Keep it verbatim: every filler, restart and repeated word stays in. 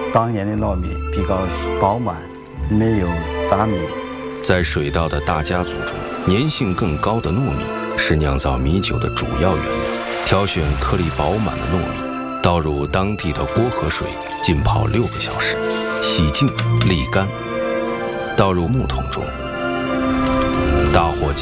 当年的糯米比较饱满，没有杂米。 在水稻的大家族中，粘性更高的糯米是酿造米酒的主要原料。挑选颗粒饱满的糯米，倒入当地的锅和水浸泡六个小时，洗净沥干，倒入木桶中，大火